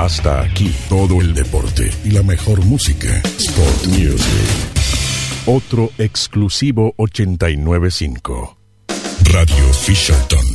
Hasta aquí, todo el deporte y la mejor música. Sport Music. Otro exclusivo 89.5. Radio Fisherton.